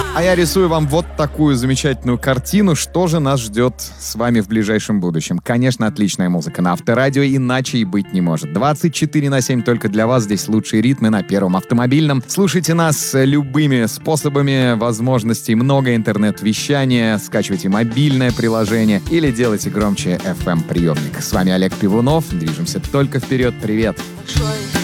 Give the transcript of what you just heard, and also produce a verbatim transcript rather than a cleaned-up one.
А я рисую вам вот такую замечательную картину. Что же нас ждет с вами в ближайшем будущем? Конечно, отличная музыка на Авторадио, иначе и быть не может. двадцать четыре на семь только для вас. Здесь лучшие ритмы на Первом автомобильном. Слушайте нас любыми способами, возможностей много, интернет-вещания. Скачивайте мобильное приложение или делайте громче эф эм-приемник. С вами Олег Пивунов. Движемся только вперед. Привет!